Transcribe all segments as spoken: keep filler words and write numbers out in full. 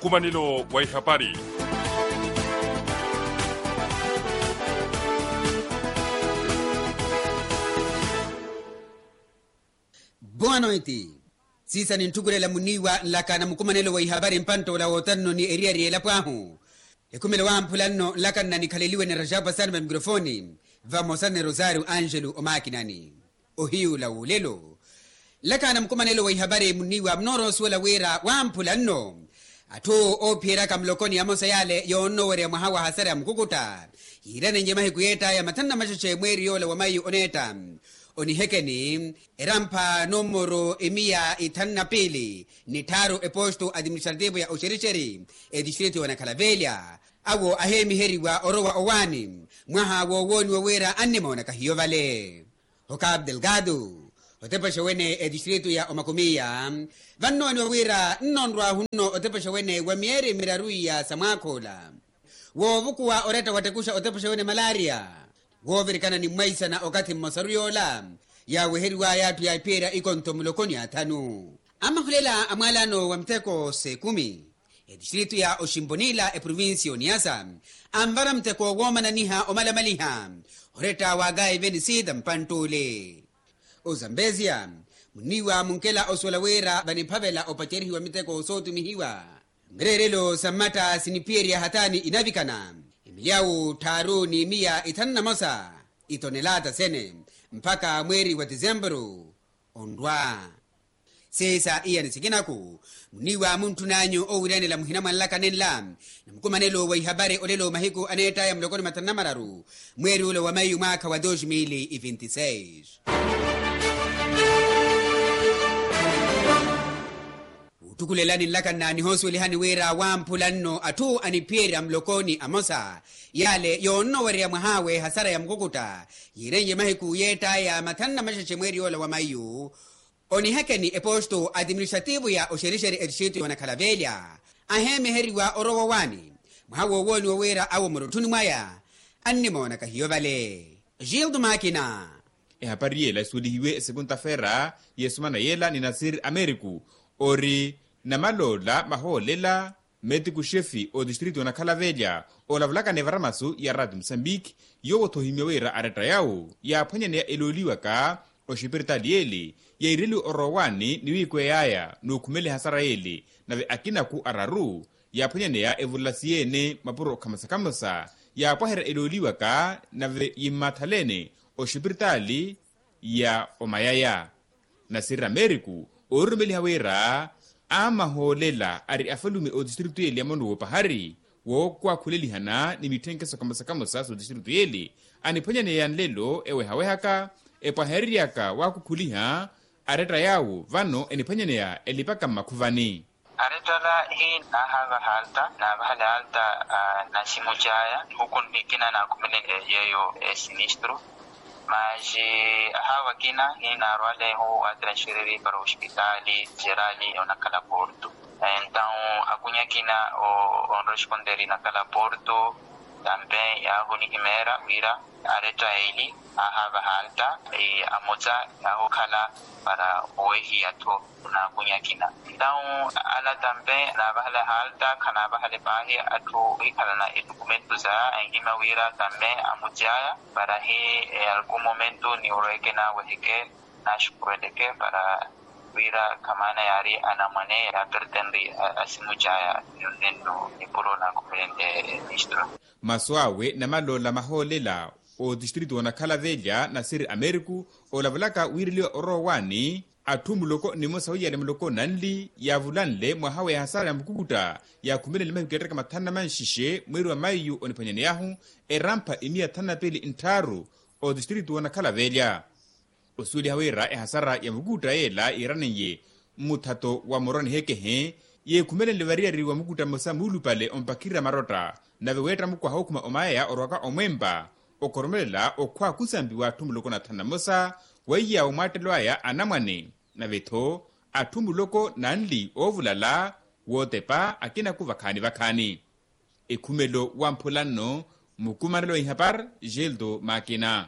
mkumanilo wa habari. Boa noite. Sisa ni ntugule la muniwa laka na mkumanilo wa habari mpanto la wotano ni eria riela pwahu. Ekumele wa mpulano laka na nikaliliwe na Rajaba Salma mikrofoni. Vamosane Rosario Angelo omakinani. Ohiu la ulelo. Laka na mkumanilo wa habari muniwa mnoro suela wera wa mpulano. Ato opiera kamlokoni ya mosa yale yono were mahawa hasara ya mkukuta. Hirane njemahi kuyeta ya matanda machoche mweri yola wa mayu oneta. Oni hekeni erampa nomoro emia itanna pili ni taro eposto administrativo ya Oshericheri e distrito wana Kalavelia awo ahemi heriwa orowa owani mwaha wowoni wawera anemo na kahiyo vale Hokab Delgado otepasha wene e distrito ya Omakumia vanno ni wawera nnonrwa huno otepasha wene wamiere mirarui ya Samakola wovuku wa oreta watekusha otepasha wene malaria wovirikana ni mwaisa na okati mmasariola ya weheriwa yatu ya ipera ikonto mulokoni atanu. Ama hulela amwalano wa mteko se kumi. E distritu ya Oshimbonila e provincio Niasa. Ambara mteko woma na niha omala maliha. Horeta wagae venisida mpantule. O Zambezia. Muniwa munkela oswalawera banipavela opacherihi wa mteko osotu mihiwa. Mrerelo samata sinipieri hatani inavikana. Emiliau taru ni mia itanna mosa itonelata sene mpaka mweri wa Dezembro ondwa. Sesa iya nisikinaku muniwa muntu nanyo o wirane la muhinama laka nenla na mkumanelo wa habari olelo mahiku aneta ya mlokoni matanamararu mweri ule wa Mayu mwaka wa elfu mbili na ishirini na sita. Tukulelani laka na nihosu ilihani wera wampulano atu anipiera mlokoni amosa yale yono were ya mwahawe hasara ya mkukuta yirenje mahiku yeta ya matana mashache mweri ola wa Mayu oni hekeni eposto administrativo ya Oshericheri edishito wana Kalavelia aheme heriwa orowa wani mwahawo woni wawera awo murutuni mwaya annimo na kahiyo vale Gildo Makina. E habari yela sudihiwe segunda-feira yesumana yela ni Nasir Ameriku ori na malola maholela mediku chefi o distrito na Kalavelia o lavlaka nevaramasu ya Radio Mozambique yo wotohimewera areta yao ya phonyane ya eloliwa ka o shipirtalieli ya irili orowani niwikwe yaya nukumele hasaraeli nave akina ku araru ya phonyane ya evulasiene mapuro kamasakamosa ya pahera eloliwa ka nave yimathalene o shipirtali ya omayaya Nasir Ameriku orumeli hawera ama holela ari afalume o distrito yeli ya mono wopahari wo kwa kulelihana ni mitenkeso kamasakamosa so distrito yeli aniponyane ya nlelo ewe hawehaka epaheriaka wakukuliha areta yawo vano eniponyane ya elipaka makuvani. Areta la hii na haga halta na bahala halta uh, na simujaya huku nikina na kumele yeyo e sinistro mas hawa kina ina rwale ho atransferir para o hospitali gerali na Cala Porto. Então akunya kina o on responder na Cala Porto também ya honi himera wira areta eli ahava halta e amoza ya okala para oehi ato na kunya kina. Então ala também na bahala halta kana bahala bahi ato ikala na documento za engima wira também amujaya para he algún momento ni oreke na wehike na shukureke para wira kamana yari anamane ya pertendi asimujaya nendo ni puro na kumende ministro. Maswawe na malola maholela o distrito na Kalavelia Nasir Ameriku o lavlaka wiriliwa orowani atumuloko ni mosa hoya lemloko nanli ya vulanle mwahawe hasara ya mkukuta ya kumele lima huketaka matana manshishe mweri wa Mayu onipanyane yahu erampa imia tana peli intaru o distrito na Kalavelia usuli hawera e hasara ya mkukuta yela iranenye mutato wa moroni heke he ye kumele levaria riwa mkukuta mosa mulu pale ompakira marota na veweta mkwa haukuma omaya orwaka omwemba okoromela okwa kusambiwa tumuloko na tanamosa waiya omwatelwaya anamwane na veto atumuloko nanli ovulala wotepa akina kuvakhani vakhani ekumelo wampulano mukumarelo ihapar Gildo Makina.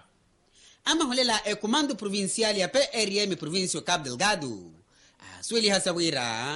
Ama holela e comando provincial ya P R M provincio Cabo Delgado. Sueli hasawira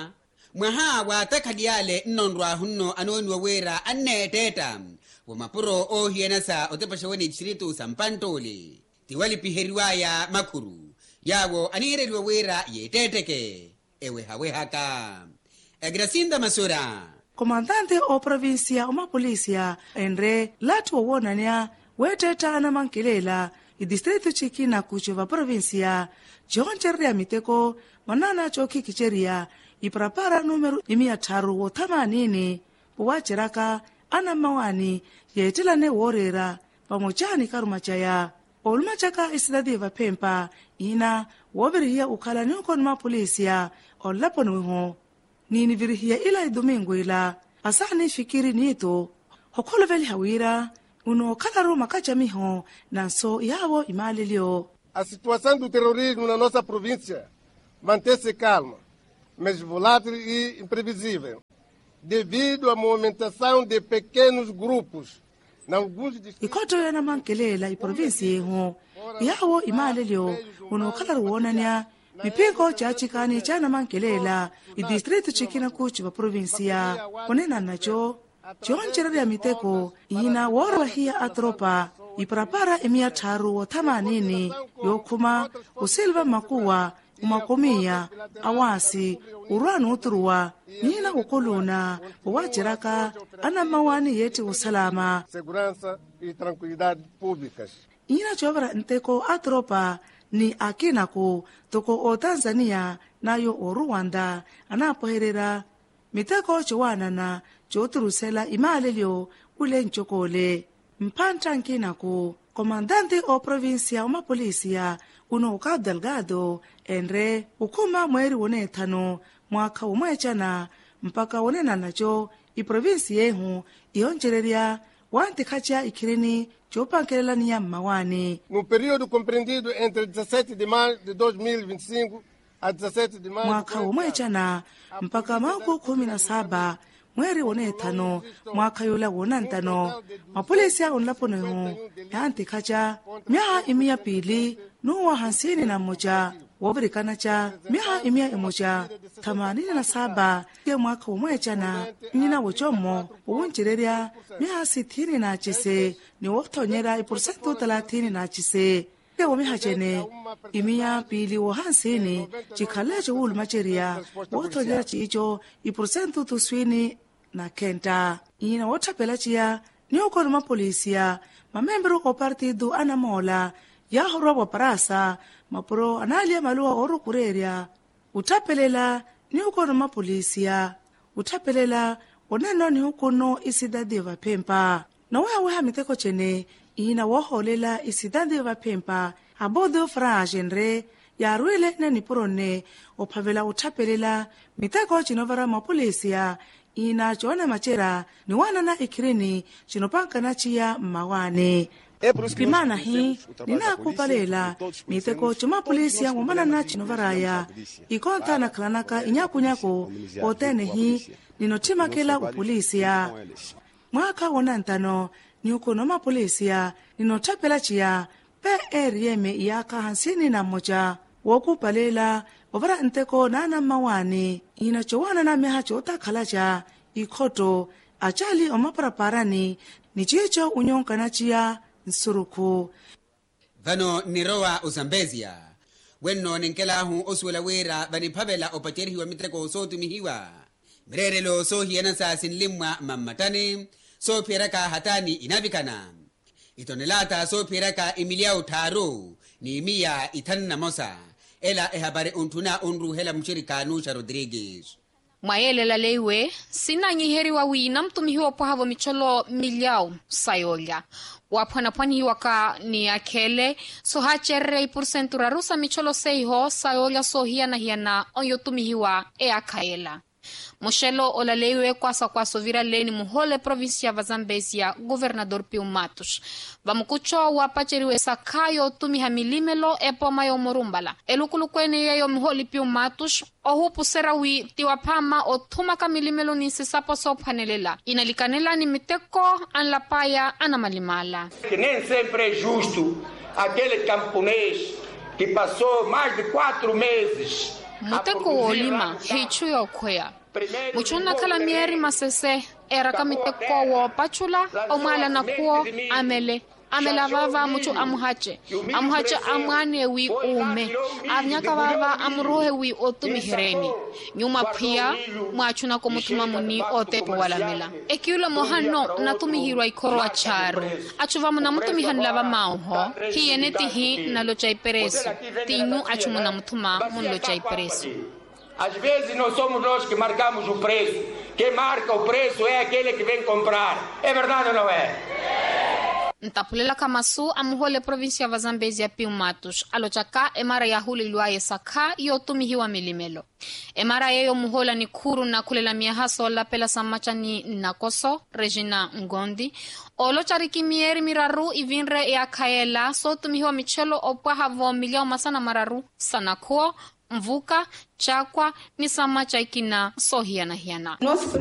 mwaha watakhaliyale nnonrwa hunno anooniwa wera anneeteta wamapuro ohienasa otepashaweni distrito sampantole tiwalipiheriwaya makhuru yawo aniireliwa wera yeteteke ewe hawehaka Gracinda Masura, comandante o provincia o mapolicia enre latu wonania weteta na mankelela i distrito chikina kuchova provincia joncheria miteko manana choki kicheria i prapara numero imia taru wo tamanini puwachiraka ana mawani yetilane worera pamochani karumachaya olmachaka isidadi vapempa ina wobirihia ukala nyokon mapolicia olaponwiho nini virihia ila idomingo ila asani fikiri nito hokolo veli hawira uno kalaro makacha miho nanso yawo imalilio. A situação do terrorismo na nossa província mantém-se calma, mas volátil e imprevisível, devido à movimentação de pequenos grupos na alguns distritos. Ikoto yana mankelela i provinsi ho yawo imalilio uno kalaro wonania mipingo chachikani chana mankelela i distrito chikina kuchi wa provinsia onena nacho chionchera ya miteko ina woro hia atropa iprapara emia taru wa tamanini yokuma usilva makuwa umakomia awasi urwanu uturuwa nina ukoluna uwachiraka ana mawani yeti usalama segurança e tranquilidade públicas. Ina chobra nteko atropa ni akinako toko o Tanzania nayo o Rwanda anapoherera miteko chowanana choturusela imalelio ule nchokole mpanta nkinako komandante o provincia o mapolisia uno uka Delgado enre ukuma mweri wone tano mwaka umwechana mpaka wone nanacho i provinsia yehu ionchereria wanti kacha ikirini chopankelela niya mawani. No período compreendido entre dezessete de maio de dois mil e vinte e cinco a dezessete de maio mwaka umwechana mpaka maku kumi na saba mweri wone tano mwaka yula wona ntano mapolisia onlaponeho yanti kacha miaha imia pili nuwa hansini na moja wabirikana cha miaha imia emoja tamanini na saba ya mwaka umwechana nina wochomo uwunchireria miaha sitini na chise ni wotonyera iporsentu talatini na chise ya wamiha chene imia pili wo hansini chikalecho ulu macheria wotonyera chiicho iporsentu tuswini na kenta ina wotapela chia ni ukono mapolisia mamembro o partido anamola ya horwa wa parasa mapro analia malua oru kureria utapelela ni ukono mapolisia utapelela oneno ni ukono isidade va pempa na wewe hamiteko chene ina woholela isidade va pempa abodo fragenre ya ruele na niprone opavela utapelela miteko chinovara mapolisia ina chona machera ni wana na ikirini chinopanka na chia mawane. Primana hii nina kupalela miteko chuma polisia wamana na chinovaraya ikonta na klanaka inyaku nyako otene hii ninotima kela upolisia mwaka wanantano ni ukonoma polisia ninotapela chia pe erieme iyaka hansini na moja wokupalela ovara nteko nana mawani ina chowana na meha chota khalacha ikoto achali omaparaparani ni chicho unyonkana chia nsuruku vano nirowa uzambezia wenno nenkelahu oswela wera vaniphavela opacherihiwa miteko sotumihiwa mirerelo sohienasa sinlimwa mammatani sopieraka hatani inavikana itonelata sopieraka imiliao taro ni imiya ithanna mosa ela ehabare untuna unru hela mshirika Nusha Rodriguez mwayelela leiwe sinanyiheri wa wina mtumihiwa pohavo micholo miliao sayolya wapwana pwani waka ni akele so hacherre iporsentu rarusa micholo seiho sayolya so hiana hiana onyotumihiwa e akaela Moshelo olaleiwe kwasa kwaso vira leni muhole provincia va Zambezia governador Pio Matos vamukucho wapacheriwe sakayo tumiha milimelo epo mayo morumbala elukulukwene yeyo muholi Pio Matos ohupu serawi tiwapama otumaka milimelo nisi sapo sophanelela inalikanela ni miteko anlapaya anamalimala que nem sempre é justo aquele camponês que passou mais de quatro meses muteko wolima hichu yokwea muchuna kala mieri masese era kamite kowo pachula omala na kuo amele amela vava muchu amuhache amuhache amwane wi ume avnyaka vava amrohe wi otumihereni nyuma pia mwachuna ko mutuma muni otepo wala mela ekiula mohano na tumihirwa ikoro acharu achuva muna mutumihan lava mauho hieneti hi na locha ipereso tinhu achumuna mutuma mun locha ipereso. Às vezes não somos nós que marcamos o preço. Quem marca o preço é aquele que vem comprar. É verdade ou não é? Ntapulela kamasu amuhole provincia wa Zambezi ya Piumatus alochaka emara ya huli luaye saka yotumihiwa milimelo emara yeyo muhola ni kuru na kulela miahaso la pela samacha ni nakoso Regina Ngondi olochariki mieri miraru ivinre ya kaela so tumihiwa michelo opwa havo miliao masana mararu sanakuo mvuka chakwa ni samacha ikina so hiana hiana.